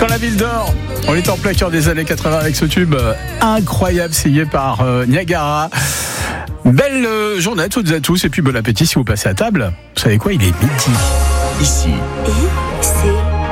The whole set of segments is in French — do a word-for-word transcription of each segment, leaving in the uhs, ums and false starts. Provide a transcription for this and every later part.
Quand la ville dort, on est en plein cœur des années quatre-vingts avec ce tube incroyable signé par euh, Niagara. Belle euh, journée à toutes et à tous et puis bon appétit si vous passez à table. Vous savez quoi, il est midi. Ici, I C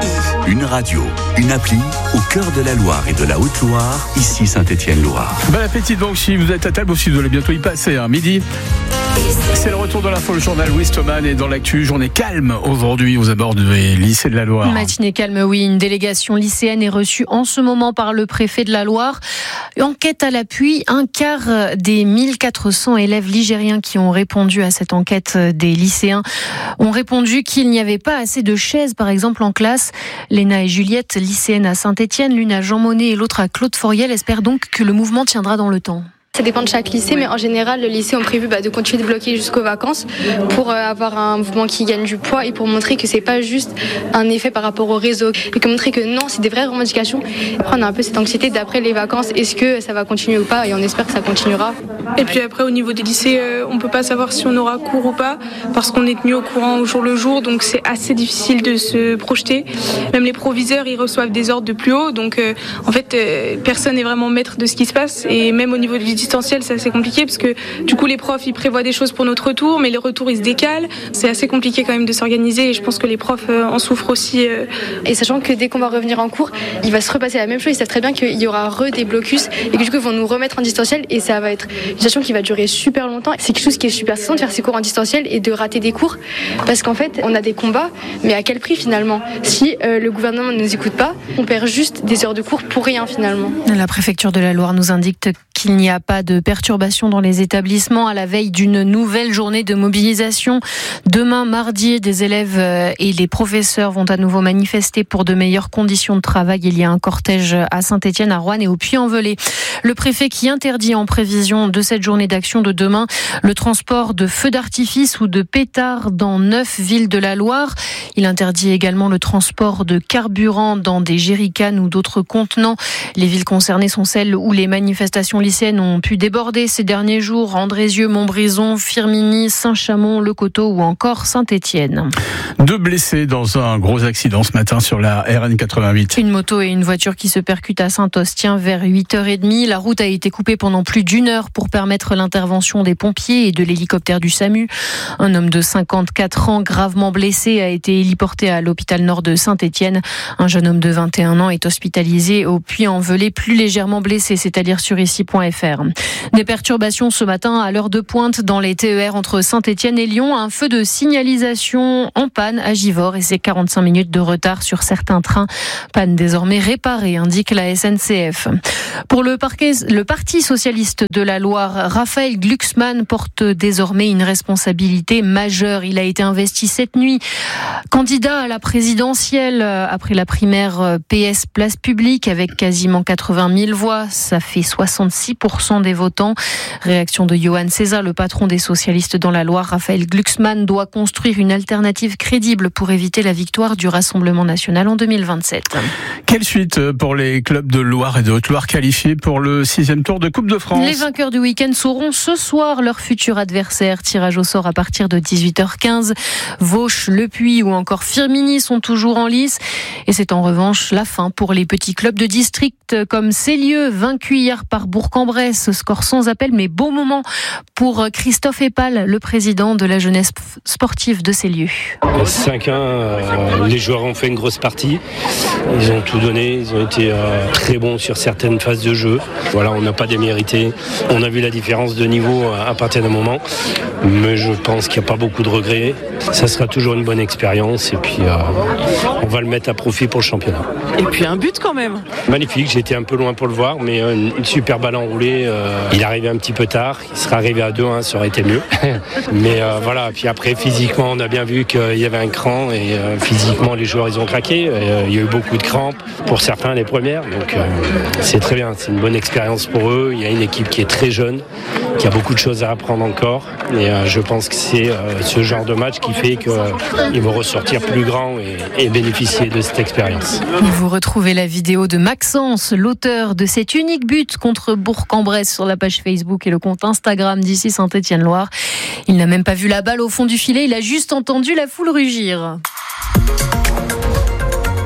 I. Une radio, une appli au cœur de la Loire et de la Haute-Loire, ici Saint-Étienne-Loire. Bon appétit donc si vous êtes à table ou si vous allez bientôt y passer, hein, midi. C'est le retour de l'info, le journal Louis Thoman et dans l'actu, journée calme aujourd'hui aux abords du lycée de la Loire. Matinée calme, oui. Une délégation lycéenne est reçue en ce moment par le préfet de la Loire. Enquête à l'appui, un quart des mille quatre cents élèves ligériens qui ont répondu à cette enquête des lycéens ont répondu qu'il n'y avait pas assez de chaises, par exemple, en classe. Léna et Juliette, lycéennes à Saint-Étienne, l'une à Jean Monnet et l'autre à Claude Foriel, espèrent donc que le mouvement tiendra dans le temps. Ça dépend de chaque lycée, mais en général, le lycée ont prévu bah, de continuer de bloquer jusqu'aux vacances pour euh, avoir un mouvement qui gagne du poids et pour montrer que c'est pas juste un effet par rapport au réseau, et que montrer que non, c'est des vraies revendications. Après, on a un peu cette anxiété d'après les vacances, est-ce que ça va continuer ou pas, et on espère que ça continuera. Et puis après, au niveau des lycées, euh, on peut pas savoir si on aura cours ou pas, parce qu'on est tenu au courant au jour le jour, donc c'est assez difficile de se projeter. Même les proviseurs, ils reçoivent des ordres de plus haut, donc euh, en fait, euh, personne n'est vraiment maître de ce qui se passe, et même au niveau du distanciel, c'est assez compliqué parce que du coup les profs ils prévoient des choses pour notre retour, mais les retours ils se décalent. C'est assez compliqué quand même de s'organiser et je pense que les profs euh, en souffrent aussi. Euh... Et sachant que dès qu'on va revenir en cours, il va se repasser la même chose. Ils savent très bien qu'il y aura re des blocus et que du coup ils vont nous remettre en distanciel et ça va être une situation qui va durer super longtemps. C'est quelque chose qui est super stressant de faire ces cours en distanciel et de rater des cours parce qu'en fait on a des combats, mais à quel prix finalement? Si euh, le gouvernement ne nous écoute pas, on perd juste des heures de cours pour rien finalement. La préfecture de la Loire nous indique qu'il n'y a pas de perturbations dans les établissements à la veille d'une nouvelle journée de mobilisation. Demain, mardi, des élèves et les professeurs vont à nouveau manifester pour de meilleures conditions de travail. Il y a un cortège à Saint-Étienne, à Roanne et au Puy-en-Velay. Le préfet qui interdit en prévision de cette journée d'action de demain le transport de feux d'artifice ou de pétards dans neuf villes de la Loire. Il interdit également le transport de carburant dans des jerrycans ou d'autres contenants. Les villes concernées sont celles où les manifestations lycéennes ont pu déborder ces derniers jours. Andrézieux, Montbrison, Firminy, Saint-Chamond, Le Coteau ou encore Saint-Étienne. Deux blessés dans un gros accident ce matin sur la R N quatre-vingt-huit. Une moto et une voiture qui se percutent à Saint-Ostien vers huit heures trente. La route a été coupée pendant plus d'une heure pour permettre l'intervention des pompiers et de l'hélicoptère du SAMU. Un homme de cinquante-quatre ans gravement blessé a été héliporté à l'hôpital nord de Saint-Étienne. Un jeune homme de vingt et un ans est hospitalisé au Puy-en-Velay, plus légèrement blessé, c'est à dire sur ici point f r. Des perturbations ce matin à l'heure de pointe dans les T E R entre Saint-Étienne et Lyon. Un feu de signalisation en panne à Givors et c'est quarante-cinq minutes de retard sur certains trains. Panne désormais réparée, indique la S N C F. Pour le, parquet, le Parti socialiste de la Loire, Raphaël Glucksmann porte désormais une responsabilité majeure. Il a été investi cette nuit candidat à la présidentielle après la primaire P S Place Publique avec quasiment quatre-vingt mille voix. Ça fait soixante-six pour cent des votants. Réaction de Johan César, le patron des socialistes dans la Loire. Raphaël Glucksmann doit construire une alternative crédible pour éviter la victoire du Rassemblement national en deux mille vingt-sept. Quelle suite pour les clubs de Loire et de Haute-Loire qualifiés pour le sixième tour de Coupe de France? Les vainqueurs du week-end sauront ce soir leur futur adversaire. Tirage au sort à partir de dix-huit heures quinze. Vauche, Le Puy ou encore Firminy sont toujours en lice. Et c'est en revanche la fin pour les petits clubs de district comme Célieu, vaincu hier par Bourg-en-Bresse. Score sans appel, mais beau moment pour Christophe Epal, le président de la jeunesse sportive de Célieu. cinq un, euh, les joueurs ont fait une grosse partie. Ils ont tout donné, ils ont été euh, très bons sur certaines phases de jeu. Voilà, on n'a pas démérité. On a vu la différence de niveau à partir d'un moment. Mais je pense qu'il n'y a pas beaucoup de regrets. Ça sera toujours une bonne expérience et puis euh, on va le mettre à profit pour le championnat. Et puis un but quand même. Magnifique, j'étais un peu loin pour le voir, mais une, une super balle enroulée. Euh, il est arrivé un petit peu tard, il serait arrivé à deux un, ça aurait été mieux. Mais euh, voilà, puis après physiquement, on a bien vu qu'il y avait un cran et euh, physiquement les joueurs ils ont craqué. Euh, il y a eu beaucoup de crampes, pour certains les premières, donc euh, c'est très bien, c'est une bonne expérience pour eux. Il y a une équipe qui est très jeune, qui a beaucoup de choses à apprendre encore et euh, je pense que c'est euh, ce genre de match qui fait qu'ils euh, vont ressortir plus grands et, et bénéficier de cette expérience. Vous retrouvez la vidéo de Maxence, l'auteur de cet unique but contre Bourg-en-Bresse sur la page Facebook et le compte Instagram d'ici Saint-Étienne-Loire. Il n'a même pas vu la balle au fond du filet, il a juste entendu la foule rugir.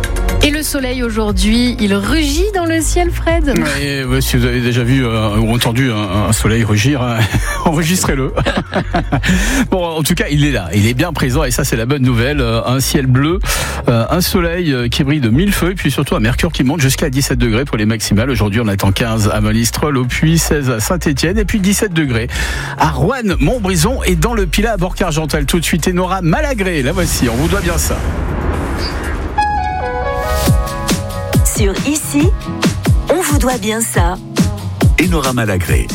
Et le soleil aujourd'hui, il rugit dans le ciel, Fred. Ouais, ouais, si vous avez déjà vu euh, ou entendu un, un soleil rugir, hein, enregistrez-le. Bon, en tout cas, il est là, il est bien présent et ça, c'est la bonne nouvelle. Un ciel bleu, euh, un soleil qui brille de mille feux et puis surtout un mercure qui monte jusqu'à dix-sept degrés pour les maximales. Aujourd'hui, on attend quinze à Monistrol, au Puy, seize à Saint-Étienne et puis dix-sept degrés à Roanne, Montbrison et dans le Pilat à Bourg-Argental. Tout de suite, Enora Malagré. La voici, on vous doit bien ça. Sur Ici, on vous doit bien ça. Enora Malagré.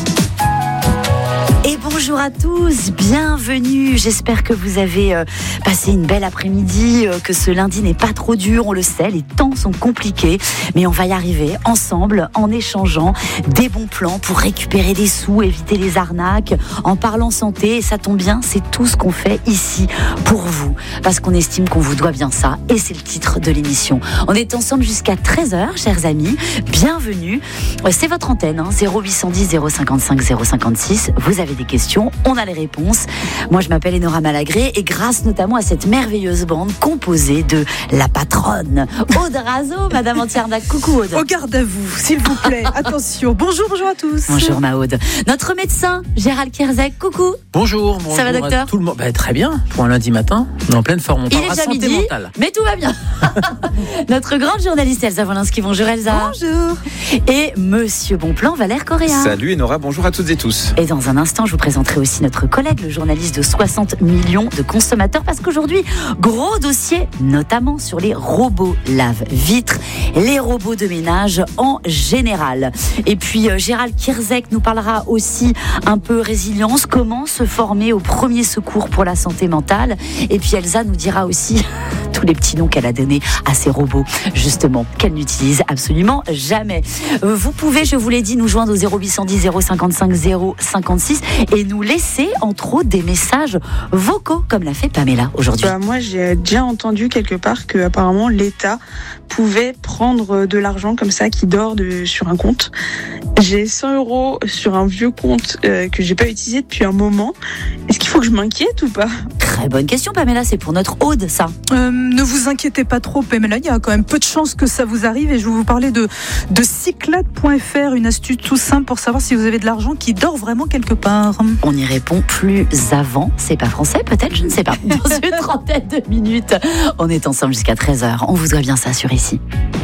Et bonjour à tous, bienvenue. J'espère que vous avez euh, passé une belle après-midi, euh, que ce lundi n'est pas trop dur. On le sait, les temps sont compliqués, mais on va y arriver ensemble en échangeant des bons plans pour récupérer des sous, éviter les arnaques, en parlant santé. Et ça tombe bien, c'est tout ce qu'on fait ici pour vous, parce qu'on estime qu'on vous doit bien ça. Et c'est le titre de l'émission. On est ensemble jusqu'à treize heures, chers amis. Bienvenue. C'est votre antenne, hein, zéro huit cent dix zéro cinquante-cinq zéro cinquante-six. Vous avez des questions, on a les réponses. Moi, je m'appelle Enora Malagré et grâce notamment à cette merveilleuse bande composée de la patronne Aude Razo, Madame Antiarnac. Coucou Aude. Au garde à vous, s'il vous plaît. Attention. Bonjour, bonjour à tous. Bonjour ma Aude. Notre médecin Gérald Kierzek. Coucou. Bonjour. bonjour Ça va docteur? Tout le monde. Bah, très bien. Pour un lundi matin, on est en pleine forme. On Il est parlera déjà santé midi, mentale. mais tout va bien. Notre grande journaliste Elsa Wolinski. Bonjour Elsa. Bonjour. Et Monsieur Bonplan Valère Correa. Salut Enora, bonjour à toutes et tous. Et dans un instant, je vous présenterai aussi notre collègue, le journaliste de soixante millions de consommateurs, parce qu'aujourd'hui, gros dossier, notamment sur les robots lave-vitres, les robots de ménage en général. Et puis, euh, Gérald Kierzek nous parlera aussi un peu résilience, comment se former au premier secours pour la santé mentale. Et puis, Elsa nous dira aussi tous les petits noms qu'elle a donnés à ces robots, justement, qu'elle n'utilise absolument jamais. Euh, vous pouvez, je vous l'ai dit, nous joindre au zéro huit cent dix zéro cinquante-cinq zéro cinquante-six et nous laisser, entre autres, des messages vocaux, comme l'a fait Pamela aujourd'hui. Bah, moi, j'ai déjà entendu quelque part que apparemment l'État pouvait prendre de l'argent comme ça qui dort de, sur un compte. J'ai cent euros sur un vieux compte euh, que j'ai pas utilisé depuis un moment. Est-ce qu'il faut que je m'inquiète ou pas? Très bonne question, Pamela, c'est pour notre Aude, ça. Euh, ne vous inquiétez pas trop, Pamela. Il y a quand même peu de chances que ça vous arrive. Et je vais vous parler de, de cyclade point f r, une astuce tout simple pour savoir si vous avez de l'argent qui dort vraiment quelque part. On y répond plus avant. C'est pas français, peut-être, je ne sais pas. Dans une trentaine de minutes, on est ensemble jusqu'à treize heures. On vous doit bien ça sur Ici.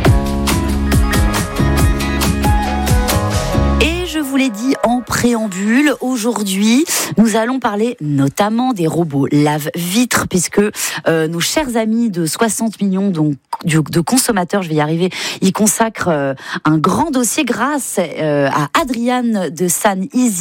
Je vous l'ai dit en préambule, aujourd'hui, nous allons parler notamment des robots lave-vitres, puisque euh, nos chers amis de soixante millions donc, de consommateurs, je vais y arriver, ils consacrent euh, un grand dossier grâce euh, à Adriane de San Easy.